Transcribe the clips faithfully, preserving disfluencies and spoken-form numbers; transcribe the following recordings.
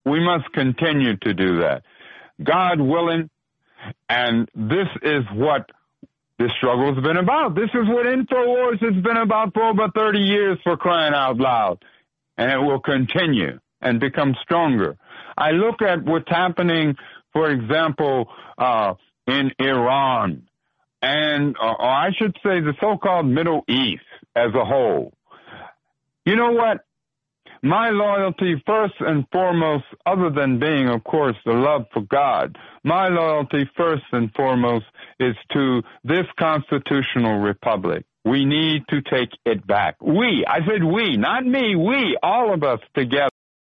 We must continue to do that. God willing, and this is what this struggle has been about. This is what InfoWars has been about for over thirty years, for crying out loud. And it will continue and become stronger. I look at what's happening, for example, uh, in Iran, and, uh, or I should say the so-called Middle East as a whole. You know what? My loyalty, first and foremost, other than being, of course, the love for God, my loyalty, first and foremost, is to this constitutional republic. We need to take it back. We, I said we, not me, we, all of us together.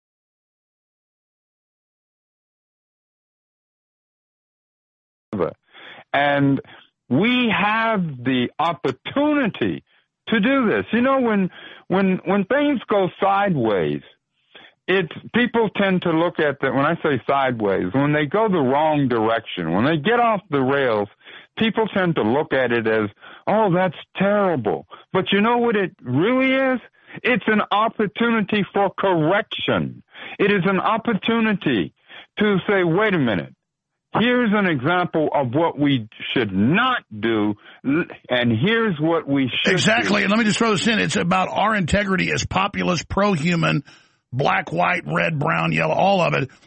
And we have the opportunity to do this. You know, when when when things go sideways, it's people tend to look at the, when I say sideways, when they go the wrong direction, when they get off the rails, people tend to look at it as, oh, that's terrible. But you know what it really is? It's an opportunity for correction. It is an opportunity to say, wait a minute. Here's an example of what we should not do, and here's what we should Exactly. do. And let me just throw this in. It's about our integrity as populist, pro-human, black, white, red, brown, yellow, all of it.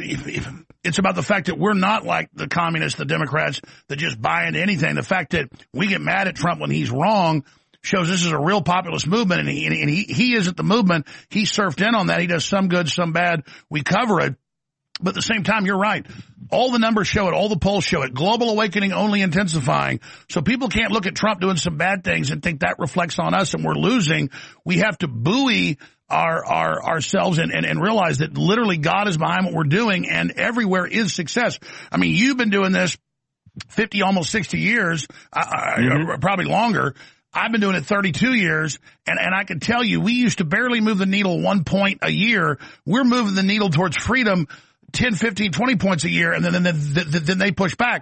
It's about the fact that we're not like the communists, the Democrats, that just buy into anything. The fact that we get mad at Trump when he's wrong shows this is a real populist movement, and he, and he, he isn't the movement. He surfed in on that. He does some good, some bad. We cover it. But at the same time, you're right. All the numbers show it. All the polls show it. Global awakening only intensifying. So people can't look at Trump doing some bad things and think that reflects on us and we're losing. We have to buoy our, our, ourselves and, and, and realize that literally God is behind what we're doing, and everywhere is success. I mean, you've been doing this fifty, almost sixty years, uh, mm-hmm. probably longer. I've been doing it thirty-two years, and, and I can tell you, we used to barely move the needle one point a year. We're moving the needle towards freedom ten, fifteen, twenty points a year, and then, then, then, then they push back.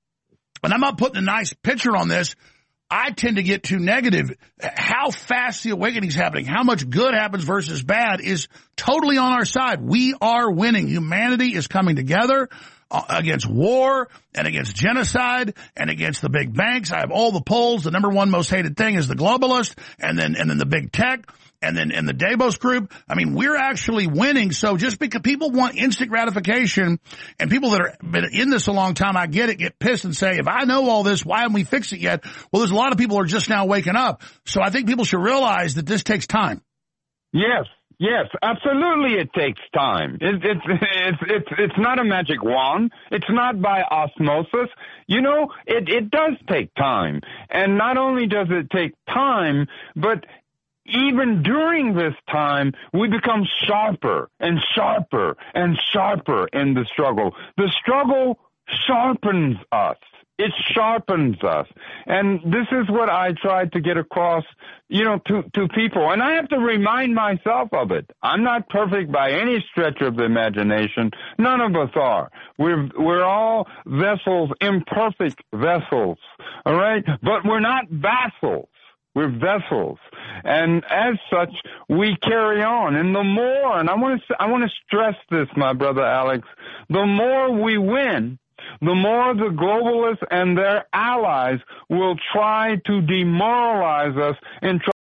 And I'm not putting a nice picture on this. I tend to get too negative. How fast the awakening is happening, how much good happens versus bad is totally on our side. We are winning. Humanity is coming together against war and against genocide and against the big banks. I have all the polls. The number one most hated thing is the globalist, and then and then the big tech. And then in the Davos group, I mean, we're actually winning. So just because people want instant gratification, and people that are been in this a long time, I get it, get pissed and say, if I know all this, why haven't we fixed it yet? Well, there's a lot of people who are just now waking up. So I think people should realize that this takes time. Yes, yes, absolutely it takes time. It, it's, it's, it's, it's not a magic wand. It's not by osmosis. You know, it, it does take time. And not only does it take time, but even during this time, we become sharper and sharper and sharper in the struggle. The struggle sharpens us. It sharpens us. And this is what I tried to get across, you know, to, to people. And I have to remind myself of it. I'm not perfect by any stretch of the imagination. None of us are. We're, we're all vessels, imperfect vessels. All right? But we're not vassals. We're vessels, and as such, we carry on. And the more, and I want to, I want to stress this, my brother Alex, the more we win, the more the globalists and their allies will try to demoralize us and try